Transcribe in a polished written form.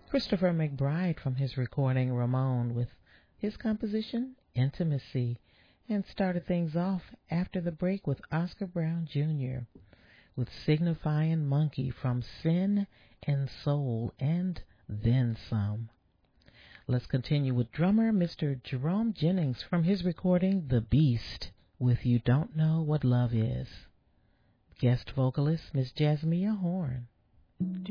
Christopher McBride from his recording Ramon with his composition Intimacy, and started things off after the break with Oscar Brown Jr. with Signifying Monkey from Sin and Soul and Then Some. Let's continue with drummer Mr. Jerome Jennings from his recording The Beast with You Don't Know What Love Is. Guest vocalist Miss Jasmia Horn.